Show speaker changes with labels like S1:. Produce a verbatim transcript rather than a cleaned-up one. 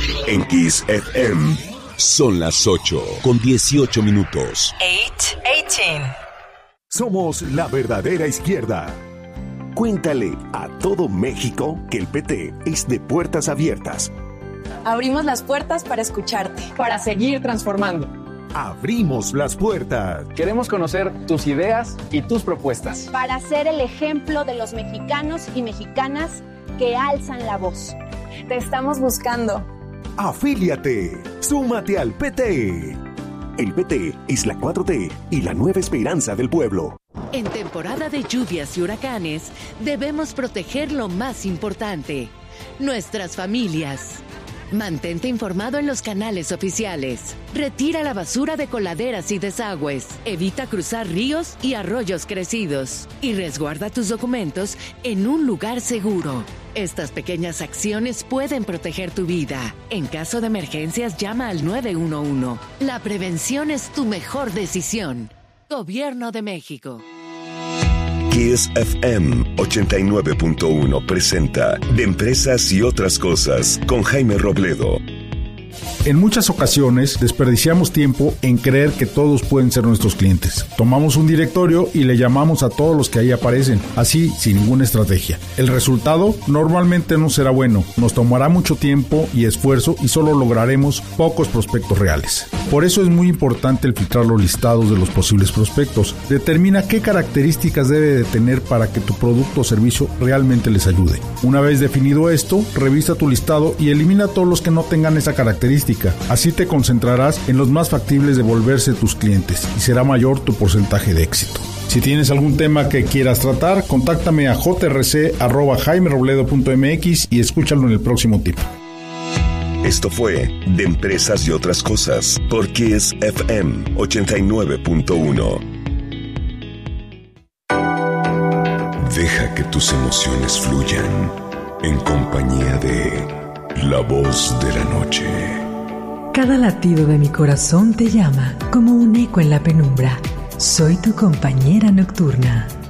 S1: En Kiss F M son las ocho con dieciocho minutos.
S2: ocho, dieciocho.
S1: Somos la verdadera izquierda. Cuéntale a todo México que el P T es de puertas abiertas.
S3: Abrimos las puertas para escucharte,
S4: para seguir transformando.
S1: Abrimos las puertas.
S4: Queremos conocer tus ideas y tus propuestas.
S5: Para ser el ejemplo de los mexicanos y mexicanas que alzan la voz.
S3: Te estamos buscando.
S1: Afíliate. Súmate al P T. El P T es la cuatro T y la nueva esperanza del pueblo.
S6: En temporada de lluvias y huracanes, debemos proteger lo más importante, nuestras familias. Mantente informado en los canales oficiales. Retira la basura de coladeras y desagües. Evita cruzar ríos y arroyos crecidos. Y resguarda tus documentos en un lugar seguro. Estas pequeñas acciones pueden proteger tu vida. En caso de emergencias, llama al nueve uno uno. La prevención es tu mejor decisión. Gobierno de México.
S1: Kiss F M ochenta y nueve punto uno presenta De Empresas y Otras Cosas con Jaime Robledo.
S7: En muchas ocasiones desperdiciamos tiempo en creer que todos pueden ser nuestros clientes. Tomamos un directorio y le llamamos a todos los que ahí aparecen, así sin ninguna estrategia. El resultado normalmente no será bueno, nos tomará mucho tiempo y esfuerzo y solo lograremos pocos prospectos reales. Por eso es muy importante el filtrar los listados de los posibles prospectos. Determina qué características debe de tener para que tu producto o servicio realmente les ayude. Una vez definido esto, revisa tu listado y elimina todos los que no tengan esa característica. Así te concentrarás en los más factibles de volverse tus clientes y será mayor tu porcentaje de éxito. Si tienes algún tema que quieras tratar, contáctame a j r c arroba jaime robledo punto m x y escúchalo en el próximo tip.
S1: Esto fue De Empresas y Otras Cosas por Kiss F M ochenta y nueve punto uno. Deja que tus emociones fluyan en compañía de La Voz de la Noche.
S8: Cada latido de mi corazón te llama como un eco en la penumbra. Soy tu compañera nocturna.